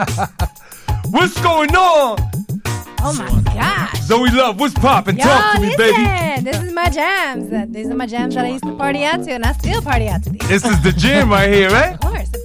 What's going on? Oh my gosh. Zoe Love, what's poppin'? Talk to me, baby. This is my jams. These are my jams that I used to party out to, and I still party out to these. This is the jam right here, right? Of course.